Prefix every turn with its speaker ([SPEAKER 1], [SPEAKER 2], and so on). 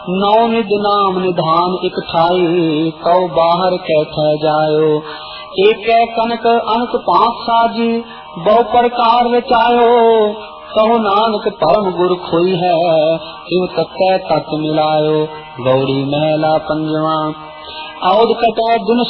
[SPEAKER 1] नौ निध नाम निधान इक ठाई, कौ बाहर कैथे जायो। एक कनक अनक पांच साजी, बहु प्रकार रचायो। कहो नानक परम गुर खोई है, इव तत्व तत् मिलायो। गौड़ी महला पंजवा। औद कटै दिन